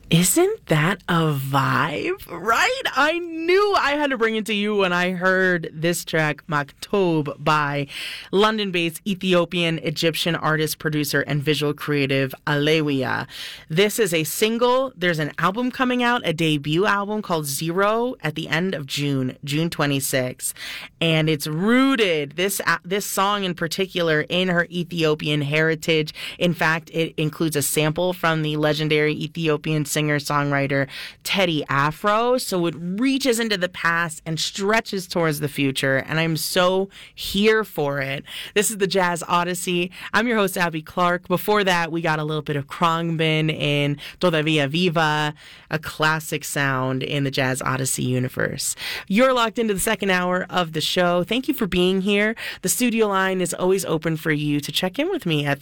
Isn't that a vibe, right? I knew I had to bring it to you when I heard this track, Maktob, by London-based Ethiopian Egyptian artist, producer, and visual creative Alewiya. This is a single. There's an album coming out, a debut album called Zero at the end of June 26th. And it's rooted, this song in particular, in her Ethiopian heritage. In fact, it includes a sample from the legendary Ethiopian singer-songwriter Teddy Afro, so it reaches into the past and stretches towards the future, and I'm so here for it. This is the Jazz Odyssey. I'm your host, Abby Clark. Before that, we got a little bit of Khruangbin in Todavia Viva, a classic sound in the Jazz Odyssey universe. You're locked into the second hour of the show. Thank you for being here. The studio line is always open for you to check in with me at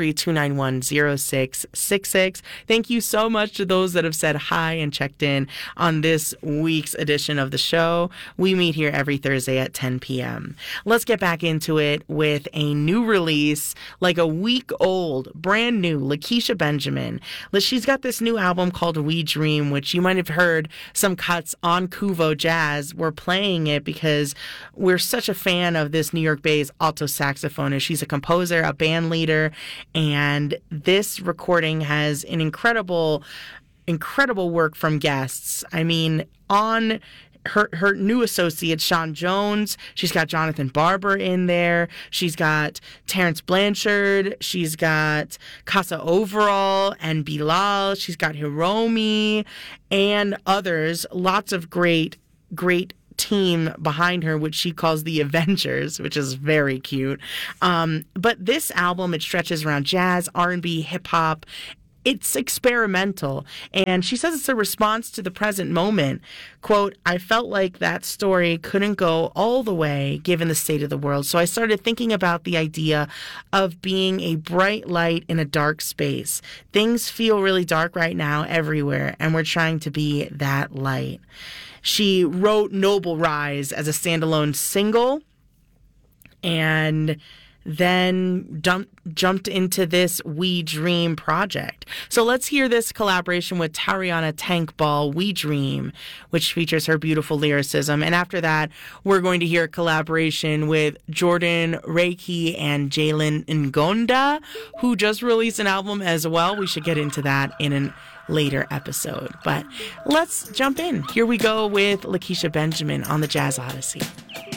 303-291-0666. Thank you so much to those that have said hi and checked in on this week's edition of the show. We meet here every Thursday at 10 p.m. Let's get back into it with a new release, like a week old, brand new, Lakeisha Benjamin. She's got this new album called We Dream, which you might have heard some cuts on Kuvo Jazz. We're playing it because we're such a fan of this New York-based alto saxophonist. She's a composer, a band leader, and this recording has an incredible work from guests. I mean, on her new associate, Sean Jones, she's got Jonathan Barber in there. She's got Terrence Blanchard. She's got Casa Overall and Bilal. She's got Hiromi and others. Lots of great team behind her, which she calls the Avengers, which is very cute. But this album, it stretches around jazz, R&B, hip-hop. It's experimental, and she says it's a response to the present moment. Quote, I felt like that story couldn't go all the way given the state of the world, so I started thinking about the idea of being a bright light in a dark space. Things feel really dark right now everywhere, and we're trying to be that light. She wrote Noble Rise as a standalone single, and then jumped into this We Dream project. So let's hear this collaboration with Tariana Tankball, We Dream, which features her beautiful lyricism. And after that, we're going to hear a collaboration with Jordan Reiki and Jalen Ngonda, who just released an album as well. We should get into that in a later episode. But let's jump in. Here we go with Lakeisha Benjamin on the Jazz Odyssey.